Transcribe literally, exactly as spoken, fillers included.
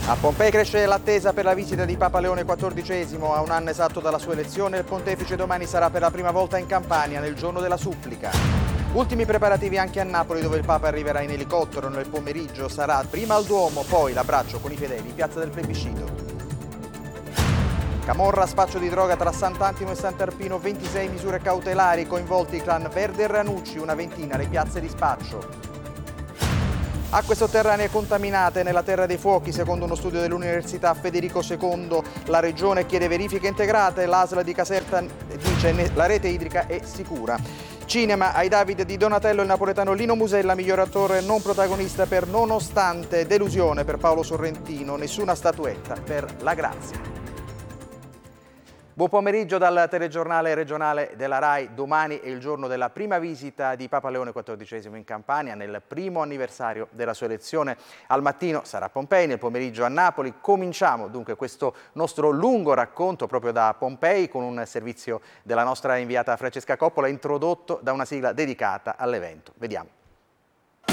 A Pompei cresce l'attesa per la visita di Papa Leone quattordicesimo. A un anno esatto dalla sua elezione, il pontefice domani sarà per la prima volta in Campania, nel giorno della supplica. Ultimi preparativi anche a Napoli, dove il Papa arriverà in elicottero nel pomeriggio. Sarà prima al Duomo, poi l'abbraccio con i fedeli in piazza del Plebiscito. Camorra, spaccio di droga tra Sant'Antimo e Sant'Arpino, ventisei misure cautelari, coinvolti i clan Verde e Ranucci, una ventina le piazze di spaccio. Acque sotterranee contaminate nella Terra dei Fuochi, secondo uno studio dell'Università Federico secondo. La Regione chiede verifiche integrate, l'A S L di Caserta dice la rete idrica è sicura. Cinema, ai David di Donatello il napoletano Lino Musella, miglior attore non protagonista per Nonostante. Delusione per Paolo Sorrentino, nessuna statuetta per La Grazia. Buon pomeriggio dal telegiornale regionale della RAI. Domani è il giorno della prima visita di Papa Leone quattordicesimo in Campania, nel primo anniversario della sua elezione. Al mattino sarà a Pompei, nel pomeriggio a Napoli. Cominciamo dunque questo nostro lungo racconto proprio da Pompei con un servizio della nostra inviata Francesca Coppola, introdotto da una sigla dedicata all'evento. Vediamo.